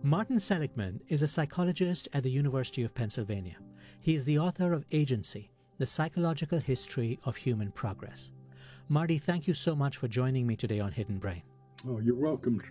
Martin Seligman is a psychologist at the University of Pennsylvania. He is the author of Agency, The Psychological History of Human Progress. Marty, thank you so much for joining me today on Hidden Brain. Oh, you're welcome,